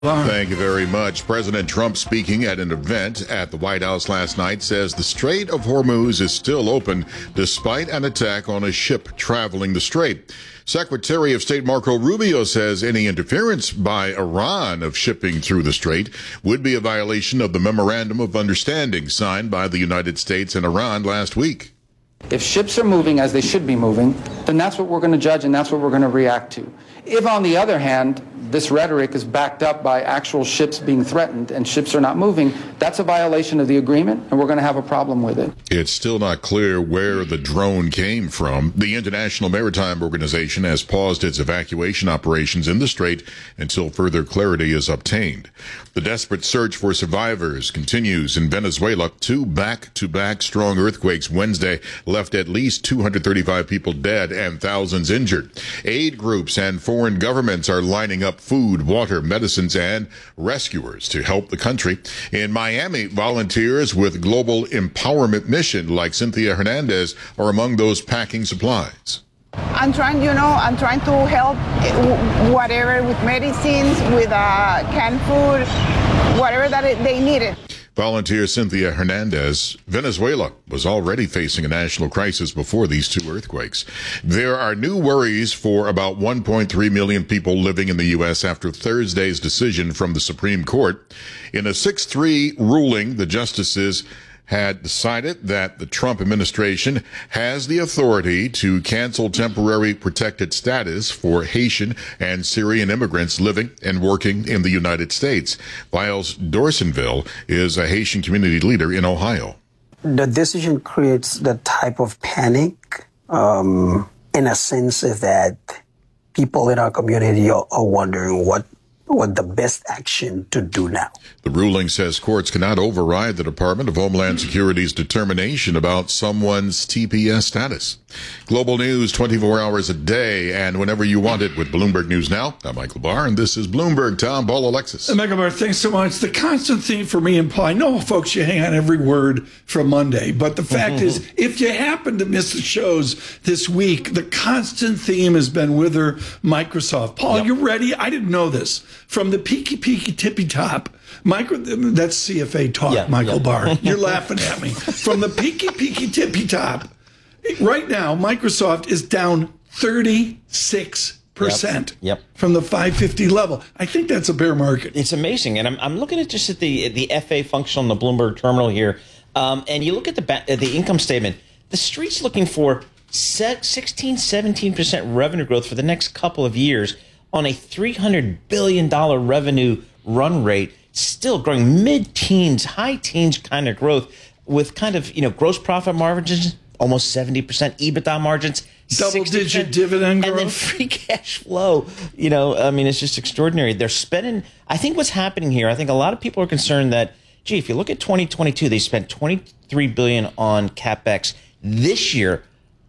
Thank you very much. President Trump, speaking at an event at the White House last night, says the Strait of Hormuz is still open despite an attack on a ship traveling the strait. Secretary of State Marco Rubio says any interference by Iran of shipping through the strait would be a violation of the Memorandum of Understanding signed by the United States and Iran last week. If ships are moving as they should be moving, then that's what we're going to judge and that's what we're going to react to. If, on the other hand, this rhetoric is backed up by actual ships being threatened and ships are not moving, that's a violation of the agreement, and we're going to have a problem with it. It's still not clear where the drone came from. The International Maritime Organization has paused its evacuation operations in the strait until further clarity is obtained. The desperate search for survivors continues in Venezuela. Two back-to-back strong earthquakes Wednesday left at least 235 people dead and thousands injured. Aid groups and foreign governments are lining up food, water, medicines, and rescuers to help the country. In Miami, volunteers with Global Empowerment Mission like Cynthia Hernandez are among those packing supplies. I'm trying to help whatever with medicines, with canned food, whatever that they needed. Volunteer Cynthia Hernandez. Venezuela was already facing a national crisis before these two earthquakes. There are new worries for about 1.3 million people living in the U.S. after Thursday's decision from the Supreme Court. In a 6-3 ruling, the justices had decided that the Trump administration has the authority to cancel temporary protected status for Haitian and Syrian immigrants living and working in the United States. Viles Dorsonville is a Haitian community leader in Ohio. The decision creates the type of panic, in a sense that people in our community are wondering what the best action to do now. The ruling says courts cannot override the Department of Homeland Security's determination about someone's TPS status. Global news 24 hours a day and whenever you want it with Bloomberg News Now. I'm Michael Barr, and this is Bloomberg. Tom, Paul, Alexis. Michael Barr, thanks so much. The constant theme for me and Paul, I know, folks, you hang on every word from Monday, but the fact is, if you happen to miss the shows this week, the constant theme has been Wither Microsoft. Paul, you ready? I didn't know this. From the peaky tippy top, that's CFA talk, Michael Barr. You're laughing at me. From the peaky tippy top, right now, Microsoft is down 36%. From the 550 level. I think that's a bear market. It's amazing. And I'm looking at just at the FA function on the Bloomberg terminal here. And you look at the income statement, the street's looking for 16, 17% revenue growth for the next couple of years on a $300 billion revenue run rate, still growing mid-teens, high teens kind of growth with kind of, gross profit margins, almost 70%, EBITDA margins, double-digit dividend growth. And then free cash flow, it's just extraordinary. They're spending, I think what's happening here, I think a lot of people are concerned that, if you look at 2022, they spent $23 billion on CapEx. This year,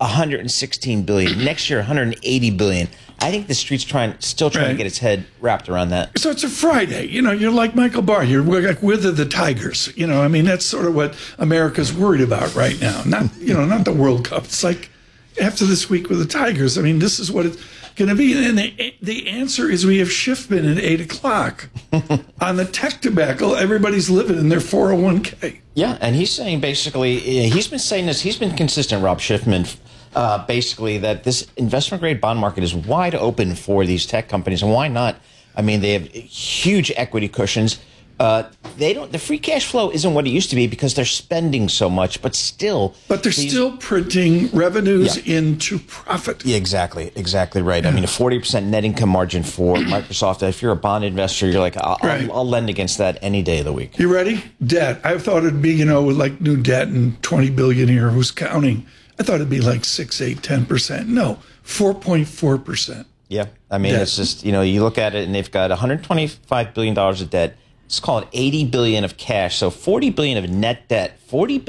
$116 billion. Next year, $180 billion. I think the street's still trying to get its head wrapped around that. So it's a Friday. You're like Michael Barr. You're like with the Tigers. That's sort of what America's worried about right now. Not the World Cup. It's like after this week with the Tigers. This is what it's going to be. And the answer is we have Schiffman at 8 o'clock on the tech debacle. Everybody's living in their 401k. Yeah, and he's saying basically, he's been saying this. He's been consistent, Rob Schiffman, basically that this investment-grade bond market is wide open for these tech companies, and why not? They have huge equity cushions. The free cash flow isn't what it used to be because they're spending so much, but they're still printing revenues into profit. Yeah, exactly right. A 40% net income margin for Microsoft. If you're a bond investor, you're like, I'll lend against that any day of the week. You ready? Debt. I thought it'd be, like new debt and 20 billion here. Who's counting? I thought it'd be like 6, 8, 10%. No, 4.4%. Yeah, it's just, you look at it and they've got $125 billion of debt. Let's call it $80 billion of cash. So $40 billion of net debt, $200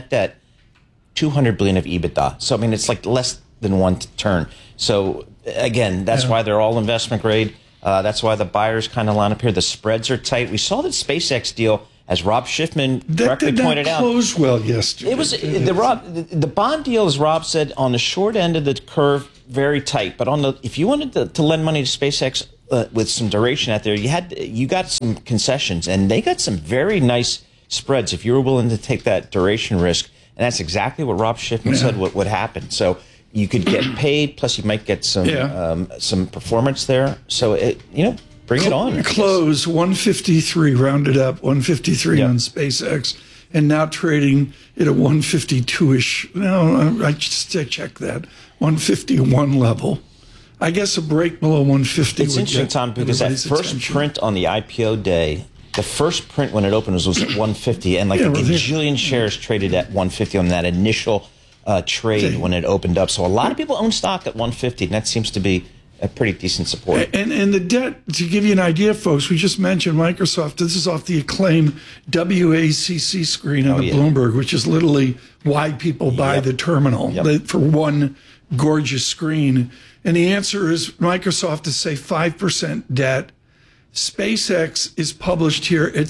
billion of EBITDA. So, it's like less than one turn. So, again, that's why they're all investment grade. That's why the buyers kind of line up here. The spreads are tight. We saw the SpaceX deal, as Rob Schiffman correctly pointed out. That did not close well yesterday. It was the bond deal, as Rob said, on the short end of the curve, very tight. But if you wanted to lend money to SpaceX, with some duration out there, you got some concessions, and they got some very nice spreads if you were willing to take that duration risk. And that's exactly what Rob Schiffman said would happen. So you could get paid, plus you might get some performance there. So bring it on. Close 153, rounded up 153 on SpaceX, and now trading at a 152-ish. No, I just checked that 151 level. I guess a break below 150. It's interesting, Tom, because that first print on the IPO day, the first print when it opened was at 150, and like a gajillion shares traded at 150 on that initial trade when it opened up. So a lot of people own stock at 150, and that seems to be a pretty decent support. And the debt, to give you an idea, folks, we just mentioned Microsoft. This is off the Acclaim WACC screen on the Bloomberg, which is literally why people buy the terminal for one gorgeous screen. And the answer is Microsoft is, say, 5% debt. SpaceX is published here at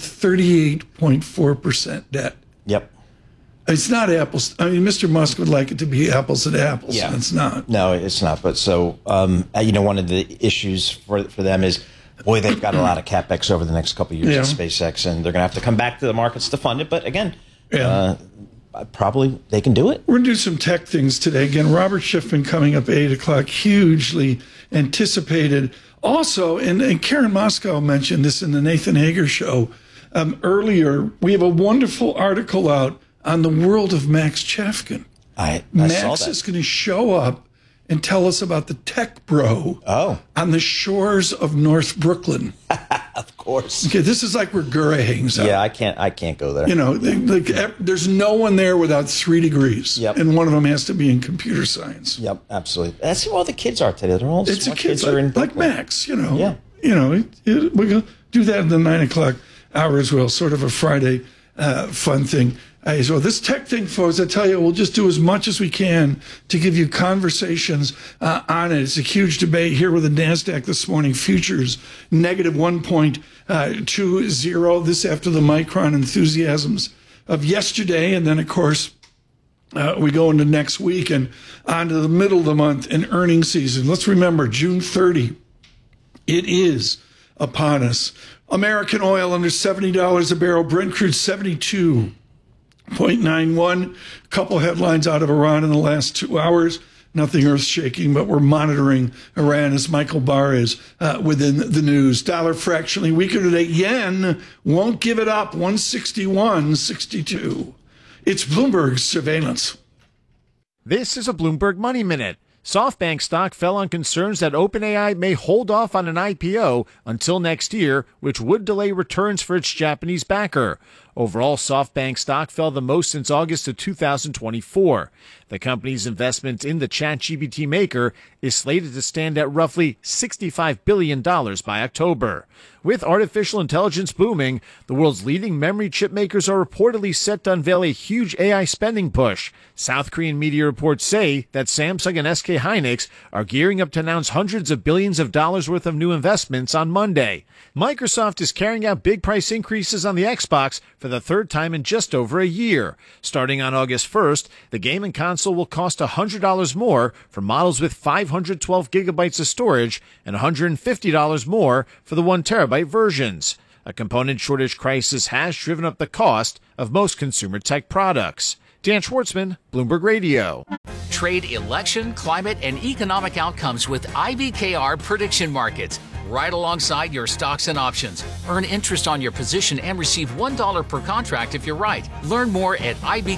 38.4% debt. Yep. It's not apples. I mean, Mr. Musk would like it to be apples and apples. Yeah. It's not. No, it's not. But so, one of the issues for them is, boy, they've got a lot of CapEx over the next couple of years at SpaceX, and they're going to have to come back to the markets to fund it. But again, probably they can do it. We're going to do some tech things today. Again, Robert Schiffman coming up at 8 o'clock, hugely anticipated. Also, and Karen Moscow mentioned this in the Nathan Hager show earlier, we have a wonderful article out on the world of Max Chafkin. Max is going to show up and tell us about the tech bro on the shores of North Brooklyn. Of course. Okay, this is like where Gura hangs out. Yeah, I can't go there. There's no one there without 3 degrees. Yep. And one of them has to be in computer science. Yep, absolutely. That's who all the kids are today. They're all smart kids like, are in like Max, Yeah. We're going to do that in the 9 o'clock hour as well, sort of a Friday fun thing. So this tech thing, folks, I tell you, we'll just do as much as we can to give you conversations on it. It's a huge debate here with the NASDAQ this morning. Futures negative 1.20. This after the Micron enthusiasms of yesterday. And then, of course, we go into next week and on to the middle of the month in earnings season. Let's remember, June 30, it is upon us. American oil under $70 a barrel. Brent crude 72.91. Couple headlines out of Iran in the last 2 hours. Nothing earth-shaking, but we're monitoring Iran as Michael Barr is within the news. Dollar fractionally weaker today. Yen won't give it up. 161.62. It's Bloomberg Surveillance. This is a Bloomberg Money Minute. SoftBank stock fell on concerns that OpenAI may hold off on an IPO until next year, which would delay returns for its Japanese backer. Overall, SoftBank stock fell the most since August of 2024. The company's investment in the ChatGPT maker is slated to stand at roughly $65 billion by October. With artificial intelligence booming, the world's leading memory chip makers are reportedly set to unveil a huge AI spending push. South Korean media reports say that Samsung and SK Hynix are gearing up to announce hundreds of billions of dollars worth of new investments on Monday. Microsoft is carrying out big price increases on the Xbox for the third time in just over a year. Starting on August 1st, the gaming console will cost $100 more for models with 512 gigabytes of storage and $150 more for the 1 terabyte versions. A component shortage crisis has driven up the cost of most consumer tech products. Dan Schwartzman, Bloomberg Radio. Trade election, climate, and economic outcomes with IBKR prediction markets. Right alongside your stocks and options. Earn interest on your position and receive $1 per contract if you're right. Learn more at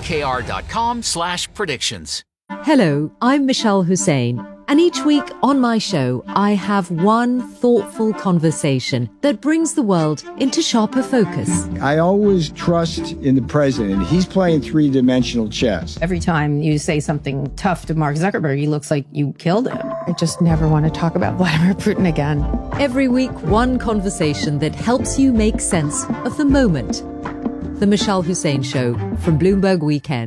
ibkr.com/predictions. Hello, I'm Michelle Hussein. And each week on my show, I have one thoughtful conversation that brings the world into sharper focus. I always trust in the president. He's playing three-dimensional chess. Every time you say something tough to Mark Zuckerberg, he looks like you killed him. I just never want to talk about Vladimir Putin again. Every week, one conversation that helps you make sense of the moment. The Michelle Hussein Show from Bloomberg Weekend.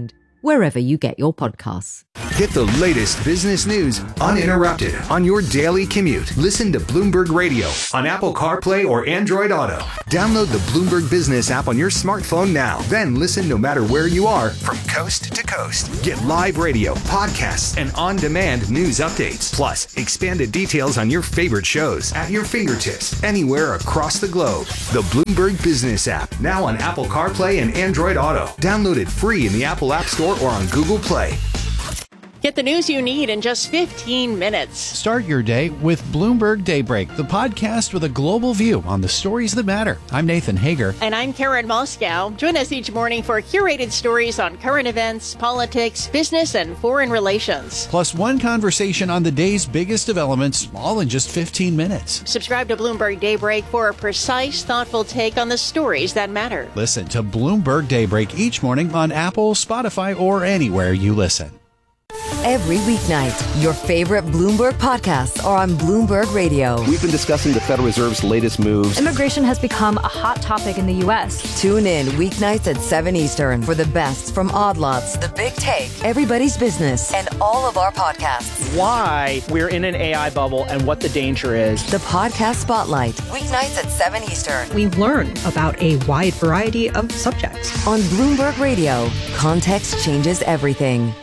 wherever you get your podcasts. Get the latest business news uninterrupted on your daily commute. Listen to Bloomberg Radio on Apple CarPlay or Android Auto. Download the Bloomberg Business app on your smartphone now. Then listen no matter where you are from coast to coast. Get live radio, podcasts, and on-demand news updates. Plus, expanded details on your favorite shows at your fingertips anywhere across the globe. The Bloomberg Business app, now on Apple CarPlay and Android Auto. Download it free in the Apple App Store or on Google Play. Get the news you need in just 15 minutes. Start your day with Bloomberg Daybreak, the podcast with a global view on the stories that matter. I'm Nathan Hager. And I'm Karen Moscow. Join us each morning for curated stories on current events, politics, business, and foreign relations. Plus one conversation on the day's biggest developments, all in just 15 minutes. Subscribe to Bloomberg Daybreak for a precise, thoughtful take on the stories that matter. Listen to Bloomberg Daybreak each morning on Apple, Spotify, or anywhere you listen. Every weeknight, your favorite Bloomberg podcasts are on Bloomberg Radio. We've been discussing the Federal Reserve's latest moves. Immigration has become a hot topic in the U.S. Tune in weeknights at 7 Eastern for the best from Odd Lots, The Big Take, Everybody's Business, and all of our podcasts. Why we're in an AI bubble and what the danger is. The Podcast Spotlight, weeknights at 7 Eastern. We learn about a wide variety of subjects. On Bloomberg Radio, context changes everything.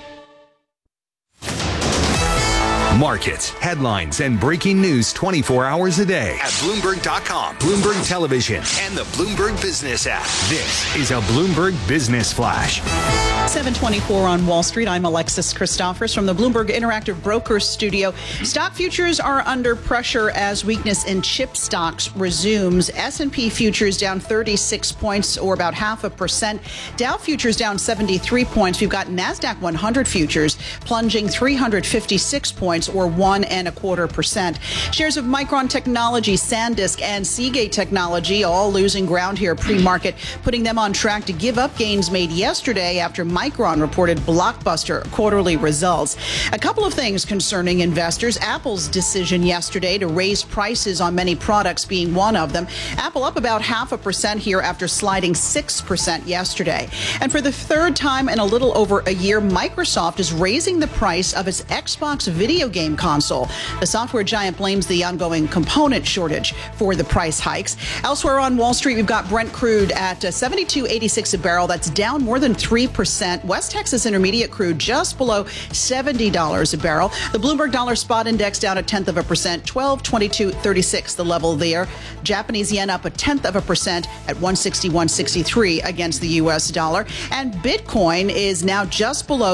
Markets, headlines, and breaking news 24 hours a day at Bloomberg.com, Bloomberg Television, and the Bloomberg Business app. This is a Bloomberg Business Flash. 7:24 on Wall Street. I'm Alexis Christophers from the Bloomberg Interactive Brokers studio. Stock futures are under pressure as weakness in chip stocks resumes. S&P futures down 36 points, or about 0.5%. Dow futures down 73 points. We've got NASDAQ 100 futures plunging 356 points, or 1.25%. Shares of Micron Technology, SanDisk, and Seagate Technology all losing ground here pre-market, putting them on track to give up gains made yesterday after Micron reported blockbuster quarterly results. A couple of things concerning investors. Apple's decision yesterday to raise prices on many products being one of them. Apple up about 0.5% here after sliding 6% yesterday. And for the third time in a little over a year, Microsoft is raising the price of its Xbox video game console. The software giant blames the ongoing component shortage for the price hikes. Elsewhere on Wall Street, we've got Brent crude at $72.86 a barrel. That's down more than 3%. West Texas Intermediate crude just below $70 a barrel. The Bloomberg Dollar Spot Index down 0.1%, 1222.36 the level there. Japanese yen up 0.1% at 161.63 against the U.S. dollar. And Bitcoin is now just below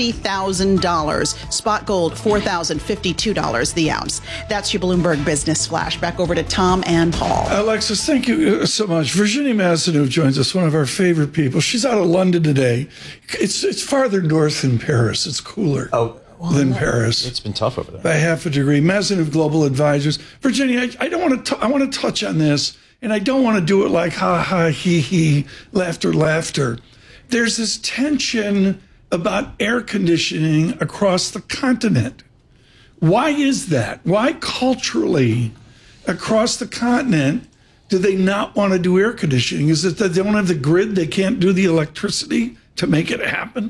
$60,000. Spot gold $4,052 the ounce. That's your Bloomberg Business Flash. Back over to Tom and Paul. Alexis, thank you so much. Virginia Mazenouv joins us, one of our favorite people. She's out of London today. It's farther north than Paris. It's cooler than Paris. It's been tough over there. By 0.5 degree. Mazenouv Global Advisors. Virginia, I don't want to. I want to touch on this, and I don't want to do it like ha ha he he, laughter. There's this tension about air conditioning across the continent. Why is that? Why culturally across the continent do they not want to do air conditioning? Is it that they don't have the grid, they can't do the electricity to make it happen?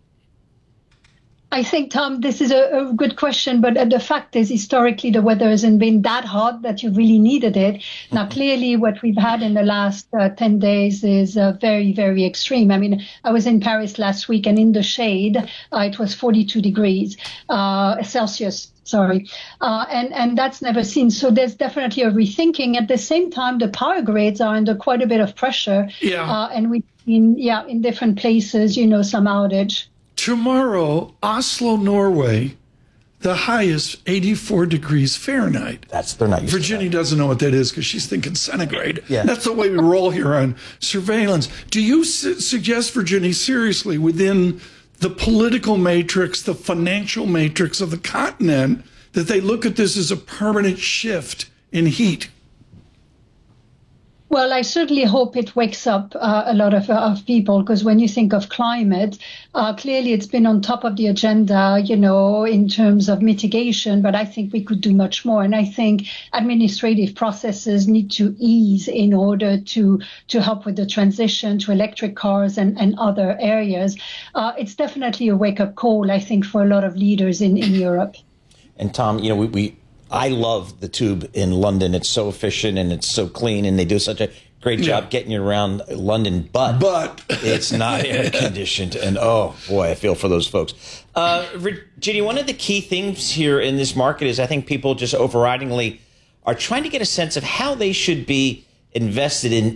I think, Tom, this is a good question, but the fact is historically the weather hasn't been that hot that you really needed it. Now, clearly what we've had in the last 10 days is very, very extreme. I mean, I was in Paris last week and in the shade, it was 42 degrees Celsius. And that's never seen. So there's definitely a rethinking. At the same time, the power grids are under quite a bit of pressure. And we've seen, in different places, some outage. Tomorrow, Oslo, Norway, the highest 84 degrees Fahrenheit. They're not used Virginia to doesn't know what that is because she's thinking centigrade. Yeah. That's the way we roll here on surveillance. Do you suggest, Virginia, seriously, within the political matrix, the financial matrix of the continent, that they look at this as a permanent shift in heat? Well, I certainly hope it wakes up a lot of people, because when you think of climate, clearly it's been on top of the agenda, in terms of mitigation, but I think we could do much more. And I think administrative processes need to ease in order to help with the transition to electric cars and other areas. It's definitely a wake-up call, I think, for a lot of leaders in Europe. And Tom, I love the tube in London. It's so efficient and it's so clean, and they do such a great job getting you around London. But it's not air conditioned, and oh boy, I feel for those folks. Virginia, one of the key things here in this market is I think people just overridingly are trying to get a sense of how they should be invested